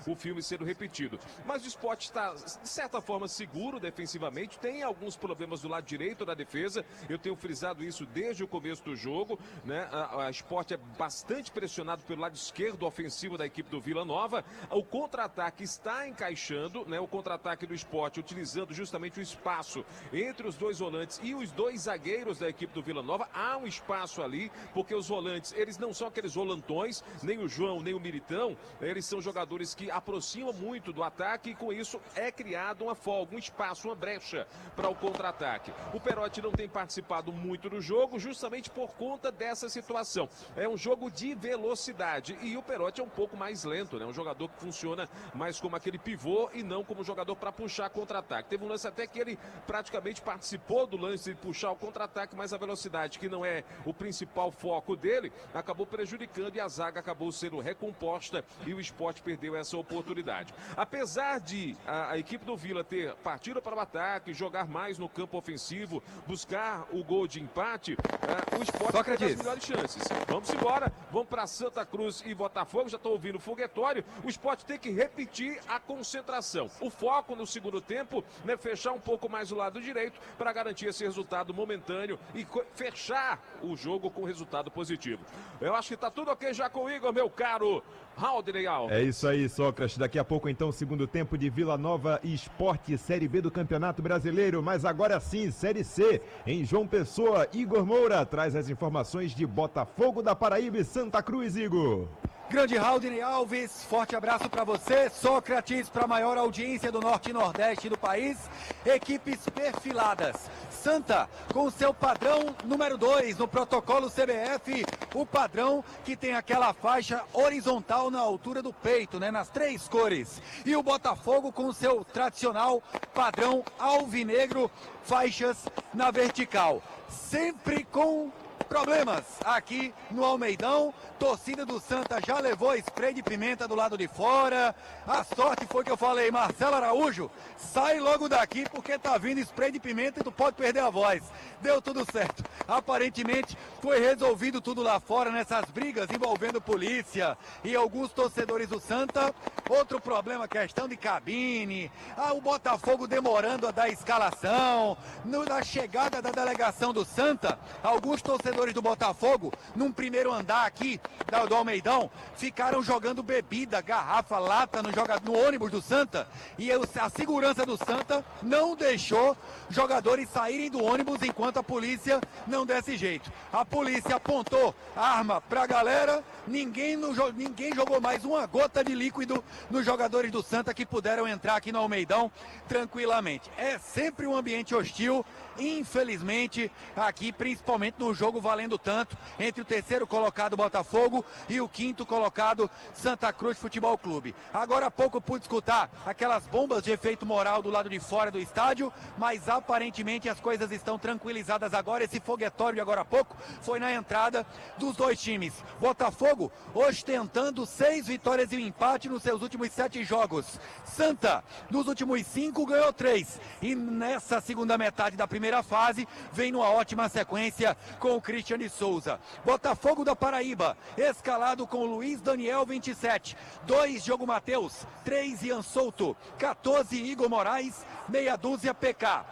o filme sendo repetido. Mas o Sport está, de certa forma, seguro defensivamente, tem alguns problemas do lado direito da defesa, eu tenho frisado isso desde o começo do jogo, né? A Sport é bastante pressionado pelo lado esquerdo ofensivo da equipe do Vila Nova, o contra-ataque está encaixando, né? O contra-ataque do Sport utilizando justamente o espaço entre os dois volantes e os dois zagueiros da equipe do Vila Nova, há um espaço ali, porque os volantes, eles não são aqueles volantões, nem o João, nem o Militão, eles são jogadores que aproximam muito do ataque e com isso é criado uma folga, um espaço, uma brecha para o contra-ataque. O Perotti não tem participado muito do jogo, justamente por conta dessa situação. É um jogo de velocidade e o Perotti é um pouco mais lento, né? Um jogador que funciona mais como aquele pivô e não como jogador para puxar contra-ataque. Teve um lance até que ele praticamente participou do lance de puxar o contra-ataque, mas a velocidade, que não é o principal foco dele, acabou prejudicando e a zaga acabou sendo recomposta e o Sport perdeu essa oportunidade. Apesar de a equipe do Vila ter partido para o ataque, jogar mais no campo ofensivo, buscar o gol de empate, o Sport tem as melhores chances. Vamos embora, vamos para Santa Cruz e Botafogo, já estou ouvindo o foguetório. O Sport tem que repetir a concentração. O foco no segundo tempo, né, fechar um pouco mais o lado direito para garantir esse resultado momentâneo e fechar o jogo com resultado positivo. Eu acho que está tudo ok já com o Igor, meu caro Haldney Alves. É isso aí, Sócrates. Daqui a pouco, então, segundo tempo de Vila Nova e Sport, Série B do Campeonato Brasileiro. Mas agora sim, Série C, em João Pessoa. Igor Moura traz as informações de Botafogo da Paraíba e Santa Cruz, Igor. Grande Haldney Alves, forte abraço para você, Sócrates, para a maior audiência do Norte e Nordeste do país. Equipes perfiladas. Santa, com seu padrão número 2 no protocolo CBF, o padrão que tem aquela faixa horizontal na altura do peito, né, nas 3 cores. E o Botafogo com seu tradicional padrão alvinegro, faixas na vertical. Sempre com problemas aqui no Almeidão. Torcida do Santa já levou spray de pimenta do lado de fora. A sorte foi que eu falei: Marcelo Araújo, sai logo daqui porque tá vindo spray de pimenta e tu pode perder a voz. Deu tudo certo. Aparentemente foi resolvido tudo lá fora nessas brigas envolvendo polícia e alguns torcedores do Santa. Outro problema, questão de cabine. O Botafogo demorando a dar escalação. Na chegada da delegação do Santa, alguns torcedores do Botafogo, num primeiro andar aqui do Almeidão, ficaram jogando bebida, garrafa, lata no ônibus do Santa, e a segurança do Santa não deixou jogadores saírem do ônibus enquanto a polícia não desse jeito. A polícia apontou arma pra galera, ninguém jogou mais uma gota de líquido nos jogadores do Santa que puderam entrar aqui no Almeidão tranquilamente. É sempre um ambiente hostil, infelizmente, aqui, principalmente no jogo valendo tanto entre o terceiro colocado Botafogo e o quinto colocado Santa Cruz Futebol Clube. Agora há pouco pude escutar aquelas bombas de efeito moral do lado de fora do estádio, mas aparentemente as coisas estão tranquilizadas agora. Esse foguetório de agora há pouco foi na entrada dos dois times. Botafogo ostentando 6 vitórias e um empate nos seus últimos 7 jogos. Santa, nos últimos 5, ganhou 3. E nessa segunda metade da primeira fase, vem numa ótima sequência com o Christian de Souza. Botafogo da Paraíba, escalado com Luiz Daniel, 27. 2, Diogo Matheus. 3, Ian Souto. 14, Igor Moraes. Meia dúzia, PK.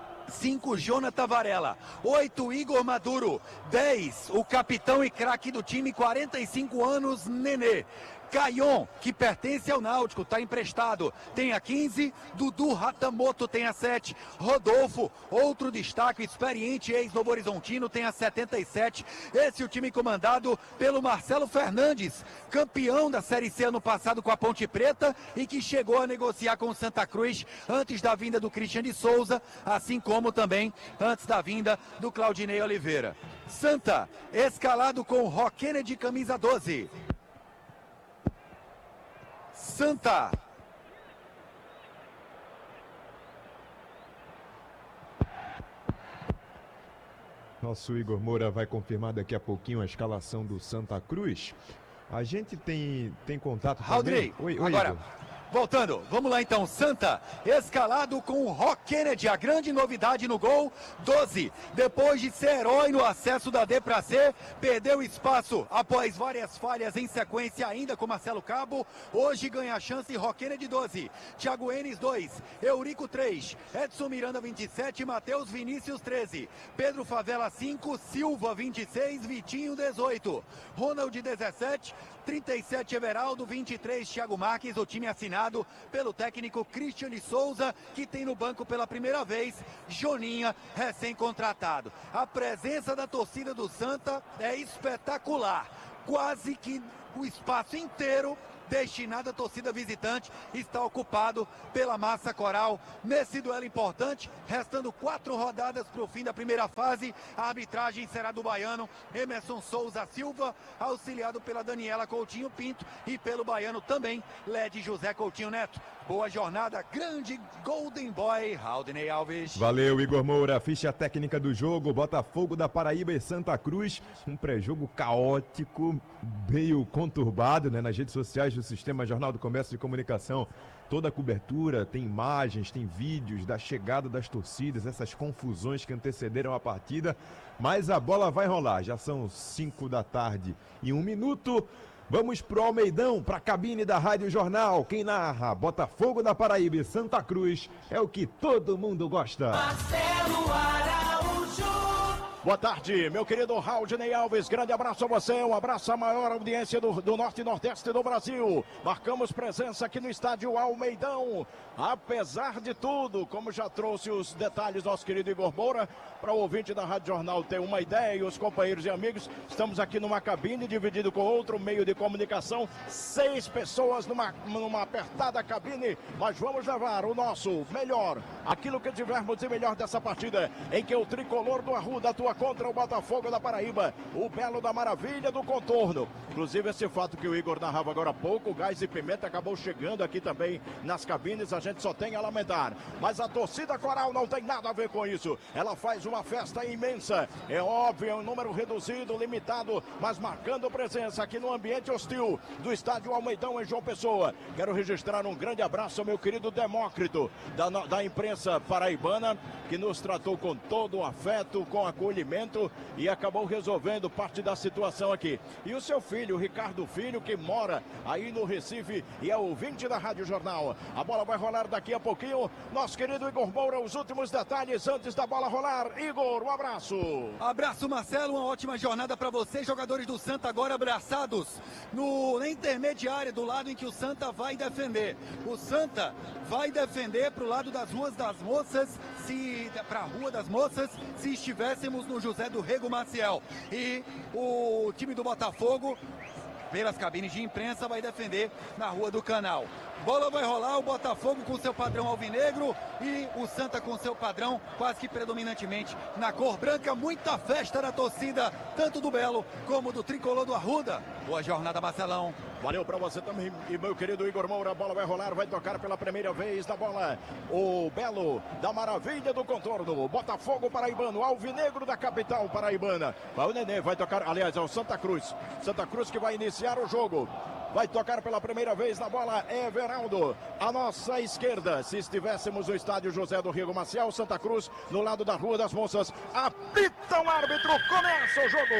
5, Jonathan Varela. 8, Igor Maduro. 10, o capitão e craque do time, 45 anos, Nenê. Caion, que pertence ao Náutico, está emprestado, tem a 15, Dudu Ratamoto tem a 7, Rodolfo, outro destaque, experiente ex-Novo Horizontino, tem a 77, esse é o time comandado pelo Marcelo Fernandes, campeão da Série C ano passado com a Ponte Preta e que chegou a negociar com o Santa Cruz antes da vinda do Christian de Souza, assim como também antes da vinda do Claudinei Oliveira. Santa, escalado com Rock Kennedy, camisa 12. Santa. Nosso Igor Moura vai confirmar daqui a pouquinho a escalação do Santa Cruz. A gente tem contato Haldney, também. Oi, agora, Igor. Voltando, vamos lá então, Santa, escalado com o Rock Kennedy, a grande novidade no gol, 12. Depois de ser herói no acesso da D para C, perdeu espaço após várias falhas em sequência ainda com Marcelo Cabo, hoje ganha a chance Rock Kennedy 12, Thiago Enes 2, Eurico 3, Edson Miranda 27, Matheus Vinícius 13, Pedro Favela 5, Silva 26, Vitinho 18, Ronald 17, 37 Everaldo, 23 Thiago Marques, o time assinado pelo técnico Cristiane Souza, que tem no banco pela primeira vez Joninha, recém-contratado. A presença da torcida do Santa é espetacular, quase que o espaço inteiro destinado à torcida visitante está ocupado pela massa coral nesse duelo importante, restando 4 rodadas para o fim da primeira fase. A arbitragem será do baiano Emerson Souza Silva, auxiliado pela Daniela Coutinho Pinto e pelo baiano também Led José Coutinho Neto. Boa jornada, grande Golden Boy, Raudinei Alves. Valeu, Igor Moura. Ficha técnica do jogo, Botafogo da Paraíba e Santa Cruz. Um pré-jogo caótico, meio conturbado, né? Nas redes sociais do Sistema Jornal do Comércio e Comunicação. Toda a cobertura, tem imagens, tem vídeos da chegada das torcidas, essas confusões que antecederam a partida. Mas a bola vai rolar, já são 5 da tarde e 1 minuto. Vamos pro Almeidão, pra cabine da Rádio Jornal. Quem narra Botafogo da Paraíba e Santa Cruz é o que todo mundo gosta. Marcelo Araújo. Boa tarde, meu querido Raudinei Alves, grande abraço a você, um abraço à maior audiência do Norte e Nordeste do Brasil. Marcamos presença aqui no estádio Almeidão, apesar de tudo, como já trouxe os detalhes nosso querido Igor Moura, para o ouvinte da Rádio Jornal ter uma ideia e os companheiros e amigos, estamos aqui numa cabine dividido com outro meio de comunicação, 6 pessoas numa apertada cabine, mas vamos levar o nosso melhor, aquilo que tivermos de melhor dessa partida, em que o tricolor do Arruda atua contra o Botafogo da Paraíba, o belo da maravilha do contorno. Inclusive esse fato que o Igor narrava agora há pouco, o Gás e Pimenta acabou chegando aqui também nas cabines, a gente só tem a lamentar. Mas a torcida coral não tem nada a ver com isso. Ela faz uma festa imensa. É óbvio, é um número reduzido, limitado, mas marcando presença aqui no ambiente hostil do estádio Almeidão em João Pessoa. Quero registrar um grande abraço ao meu querido Demócrito, da imprensa paraibana, que nos tratou com todo o afeto, com acolhimento e acabou resolvendo parte da situação aqui. E o seu filho, o Ricardo Filho, que mora aí no Recife e é ouvinte da Rádio Jornal. A bola vai rolar daqui a pouquinho. Nosso querido Igor Moura, os últimos detalhes antes da bola rolar. Igor, um abraço. Abraço, Marcelo, uma ótima jornada para você. Jogadores do Santa agora abraçados na intermediária, do lado em que o Santa vai defender. O Santa vai defender para o lado das Ruas das Moças, para a Rua das Moças, se estivéssemos no José do Rego Maciel. E o time do Botafogo, pelas cabines de imprensa, vai defender na Rua do Canal. Bola vai rolar, o Botafogo com seu padrão alvinegro e o Santa com seu padrão quase que predominantemente na cor branca. Muita festa da torcida, tanto do Belo como do tricolor do Arruda. Boa jornada, Marcelão. Valeu pra você também, e meu querido Igor Moura. A bola vai rolar, vai tocar pela primeira vez da bola o Belo da maravilha do contorno, o Botafogo paraibano, alvinegro da capital paraibana. Vai o Nenê, vai tocar, aliás, é o Santa Cruz que vai iniciar o jogo. Vai tocar pela primeira vez na bola Everaldo, à nossa esquerda. Se estivéssemos no estádio José do Rego Maciel, Santa Cruz, no lado da Rua das Moças. Apita o árbitro, começa o jogo.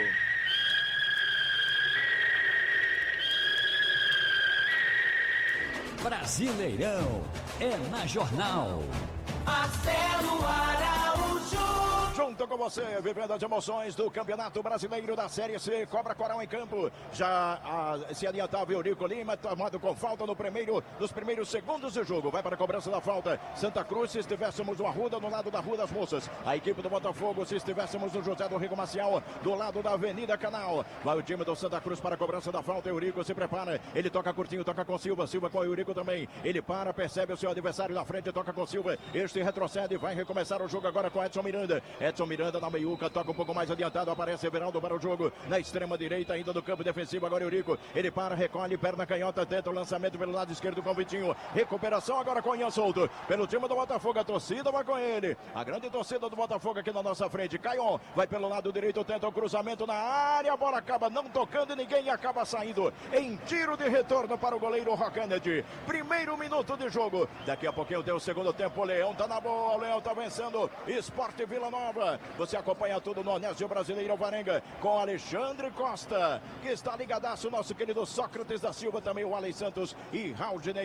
Brasileirão é na Jornal. Marcelo Araújo. Junto com você, vivendo as emoções do Campeonato Brasileiro da Série C. Cobra Coral em campo. Já se adiantava Eurico Lima, tomado com falta nos primeiros segundos do jogo. Vai para a cobrança da falta. Santa Cruz, se estivéssemos no Arruda, no lado da Rua das Moças. A equipe do Botafogo, se estivéssemos no José do Rego Maciel, do lado da Avenida Canal. Vai o time do Santa Cruz para a cobrança da falta. Eurico se prepara. Ele toca curtinho, toca com Silva. Silva com o Eurico também. Ele para, percebe o seu adversário na frente, toca com Silva. Este se retrocede, vai recomeçar o jogo agora com Edson Miranda. Edson Miranda na meiuca, toca um pouco mais adiantado, aparece Everaldo para o jogo, na extrema direita ainda do campo defensivo, agora Eurico, ele para, recolhe, perna canhota, tenta o lançamento pelo lado esquerdo com o Vitinho, recuperação agora com o Ian Souto, pelo time do Botafogo, a torcida vai com ele, a grande torcida do Botafogo aqui na nossa frente, Caion, vai pelo lado direito, tenta o cruzamento na área, a bola acaba não tocando e ninguém acaba saindo, em tiro de retorno para o goleiro Rock Kennedy, primeiro minuto de jogo, daqui a pouquinho tem o segundo tempo, o Leão tá na boa, o Leão tá vencendo, Sport Vila Nova, você acompanha tudo no Onésio Brasileiro Alvarenga, com Alexandre Costa, que está ligadaço, nosso querido Sócrates da Silva, também o Alex Santos e Raul